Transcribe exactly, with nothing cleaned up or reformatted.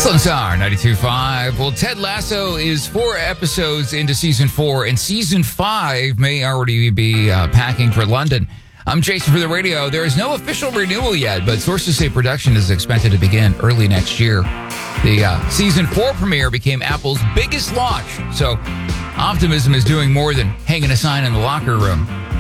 Lone Star ninety-two point five. Well, Ted Lasso is four episodes into season four, and season five may already be uh, packing for London. I'm Jason for the radio. There is no official renewal yet, but sources say production is expected to begin early next year. The uh, season four premiere became Apple's biggest launch, so optimism is doing more than hanging a sign in the locker room.